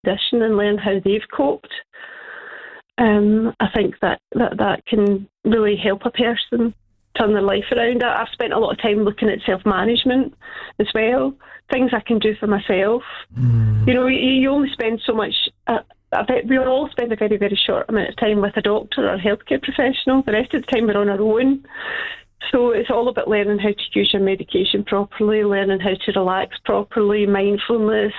condition and learn how they've coped. I think that can really help a person turn their life around. I've spent a lot of time looking at self-management as well, things I can do for myself. You know, you only spend so much. I bet we all spend a very, very short amount of time with a doctor or a healthcare professional. The rest of the time we're on our own. So it's all about learning how to use your medication properly, learning how to relax properly, mindfulness,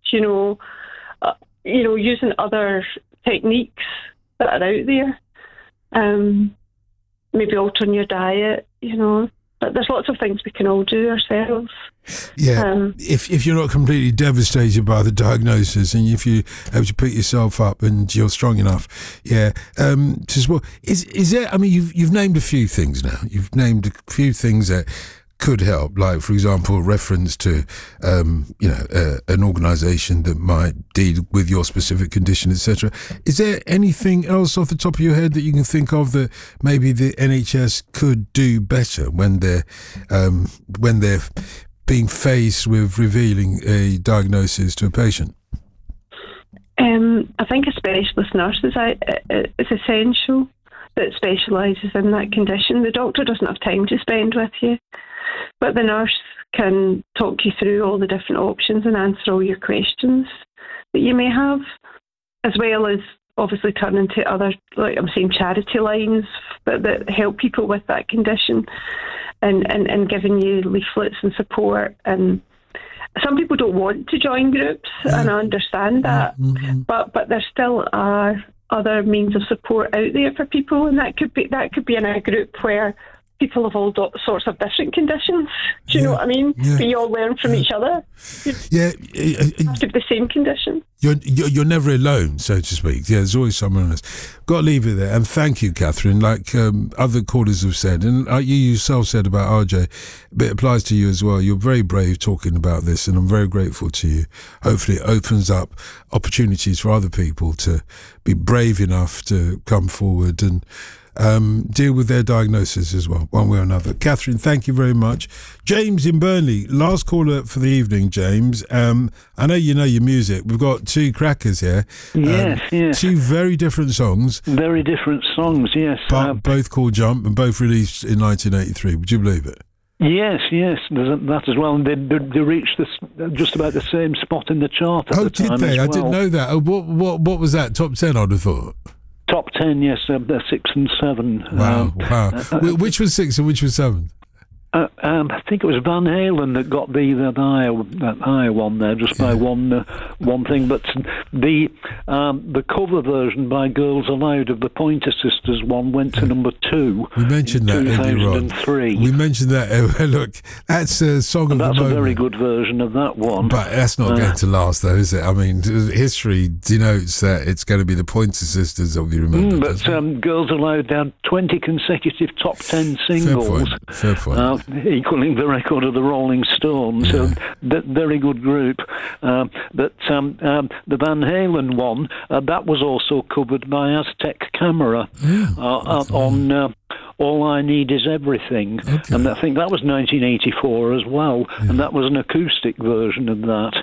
using other techniques that are out there. Maybe altering your diet, But there's lots of things we can all do ourselves. Yeah, if you're not completely devastated by the diagnosis, and if you have to pick yourself up and you're strong enough, is there? I mean, you've named a few things now. You've named a few things that could help, like, for example, reference to, an organisation that might deal with your specific condition, etc. Is there anything else off the top of your head that you can think of that maybe the NHS could do better when they're being faced with revealing a diagnosis to a patient? I think a specialist nurse is essential that specialises in that condition. The doctor doesn't have time to spend with you, but the nurse can talk you through all the different options and answer all your questions that you may have, as well as obviously turning to other, like I'm saying, charity lines that help people with that condition and giving you leaflets and support. And some people don't want to join groups, and I understand that, but there still are other means of support out there for people, and that could be in a group where people of all sorts of different conditions. Do you know what I mean? Yeah. But you all learn from each other. Yeah, Have the same condition. You're never alone, so to speak. Yeah, there's always someone else. Got to leave it there. And thank you, Catherine. Like other callers have said, and like you yourself said about RJ, but it applies to you as well. You're very brave talking about this, and I'm very grateful to you. Hopefully it opens up opportunities for other people to be brave enough to come forward and deal with their diagnosis as well, one way or another. Catherine, thank you very much. James in Burnley, last caller for the evening, James. I know you know your music. We've got two crackers here. Yes. Two very different songs. Very different songs, yes. But both called Jump and both released in 1983. Would you believe it? Yes, there's that as well. And they reached just about the same spot in the chart at the time. Oh, did they? As well. I didn't know that. What was that? Top 10, I'd have thought. Top 10, yes, they're 6 and 7. Wow. Which was 6 and which was 7? I think it was Van Halen that got that higher one there, just by one thing. But the cover version by Girls Aloud of the Pointer Sisters one went to number 2. We mentioned that earlier on. 2003. We mentioned that. Look, that's a song of the moment. That's a very good version of that one. But that's not going to last, though, is it? I mean, history denotes that it's going to be the Pointer Sisters that we remember. But Girls Aloud had 20 consecutive top 10 singles. Fair point. Equaling the record of the Rolling Stones. Yeah. So, very good group. But the Van Halen one, that was also covered by Aztec Camera on All I Need Is Everything. Okay. And I think that was 1984 as well. Yeah. And that was an acoustic version of that.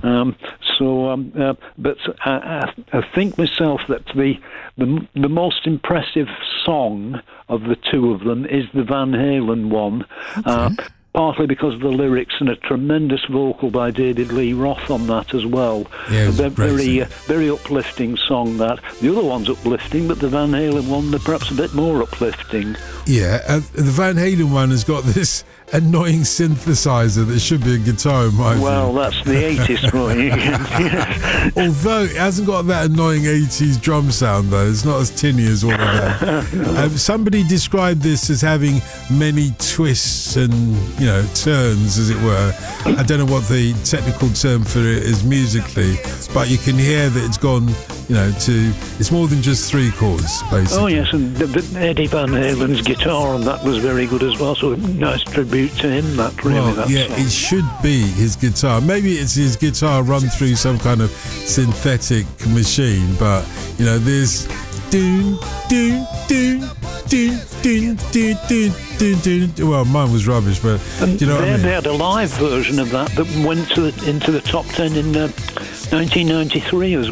Yeah. But I think myself that the most impressive song of the two of them is the Van Halen one. Okay. Partly because of the lyrics and a tremendous vocal by David Lee Roth on that as well. Yeah, very uplifting song, that. The other one's uplifting, but the Van Halen one, they're perhaps a bit more uplifting. Yeah, the Van Halen one has got this annoying synthesizer that should be a guitar in my view. Well, that's the 80s for you. Yes. Although it hasn't got that annoying 80s drum sound, though. It's not as tinny as all of that. Somebody described this as having many twists and, turns, as it were. I don't know what the technical term for it is musically, but you can hear that it's gone, it's more than just 3 chords, basically. Oh, yes, and Eddie Van Halen's guitar on that was very good as well, so nice tribute to him, that really. Well, that song. It should be his guitar. Maybe it's his guitar run through some kind of synthetic machine, but, there's doon, doon, doon, doon, doon, doon, doon, doon, doon. Well, mine was rubbish, but and do you know what I mean? They had a live version of that went into the top 10 in 1993 as